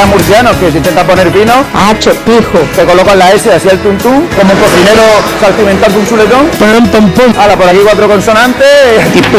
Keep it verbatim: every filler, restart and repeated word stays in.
a murcianos que se intenta poner vino. Ah, chopijo. Te colocan la S así el tuntún, como un cocinero salpimentando un chuletón. Pam, pam, pam. Hala, por aquí cuatro consonantes. Y